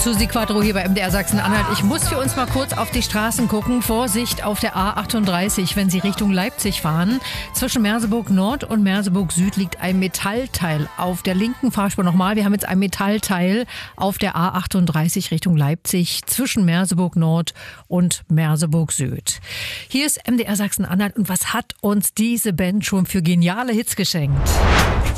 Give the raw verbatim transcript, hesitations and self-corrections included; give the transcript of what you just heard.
Susi Quadro hier bei M D R Sachsen-Anhalt. Ich muss für uns mal kurz auf die Straßen gucken. Vorsicht auf der A achtunddreißig, wenn Sie Richtung Leipzig fahren. Zwischen Merseburg Nord und Merseburg Süd liegt ein Metallteil auf der linken Fahrspur. Nochmal, wir haben jetzt ein Metallteil auf der A achtunddreißig Richtung Leipzig zwischen Merseburg Nord und Merseburg Süd. Hier ist M D R Sachsen-Anhalt und was hat uns diese Band schon für geniale Hits geschenkt?